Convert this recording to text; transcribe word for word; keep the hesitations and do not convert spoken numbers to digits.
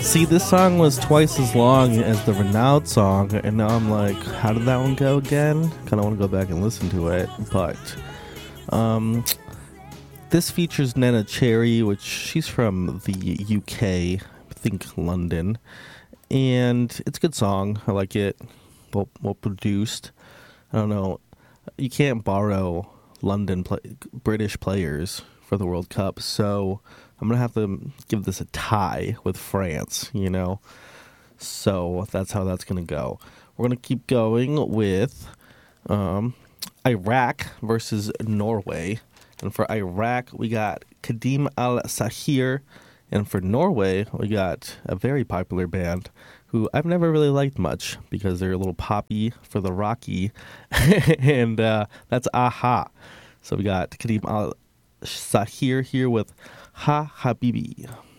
See, this song was twice as long as the Renaud song, and now I'm like, how did that one go again? Kind of want to go back and listen to it, but um, this features Nena Cherry, which she's from the U K, I think London, and it's a good song. I like it. Well, well produced. I don't know. You can't borrow London play- British players for the World Cup, so I'm going to have to give this a tie with France, you know? So that's how that's going to go. We're going to keep going with um, Iraq versus Norway. And for Iraq, we got Kadim Al-Sahir. And for Norway, we got a very popular band who I've never really liked much because they're a little poppy for the rocky. and uh, that's Aha. So we got Kadim Al-Sahir here with Ha Habibi.